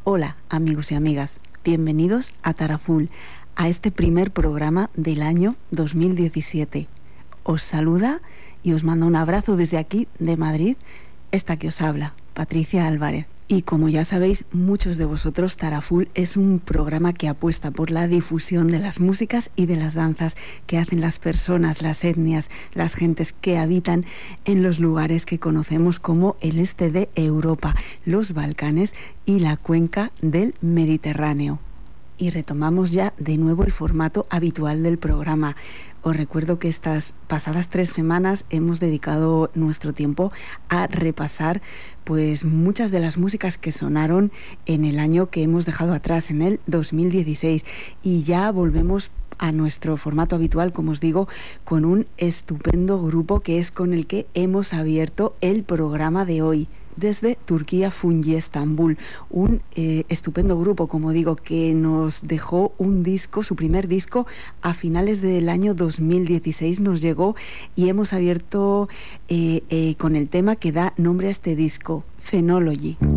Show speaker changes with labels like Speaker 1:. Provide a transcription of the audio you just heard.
Speaker 1: Hola amigos y amigas, bienvenidos a Taraful, a este primer programa del año 2017. Os saluda y os manda un abrazo desde aquí, de Madrid, esta que os habla, Patricia Álvarez. Y como ya sabéis, muchos de vosotros, Taraful es un programa que apuesta por la difusión de las músicas y de las danzas que hacen las personas, las etnias, las gentes que habitan en los lugares que conocemos como el este de Europa, los Balcanes y la cuenca del Mediterráneo. Y retomamos ya de nuevo el formato habitual del programa. Os recuerdo que estas pasadas 3 semanas hemos dedicado nuestro tiempo a repasar pues muchas de las músicas que sonaron en el año que hemos dejado atrás, en el 2016. Y ya volvemos a nuestro formato habitual, como os digo, con un estupendo grupo que es con el que hemos abierto el programa de hoy. Desde Turquía, Fungi, Estambul, un estupendo grupo, como digo, que nos dejó un disco, su primer disco, a finales del año 2016 nos llegó y hemos abierto con el tema que da nombre a este disco, Phenology.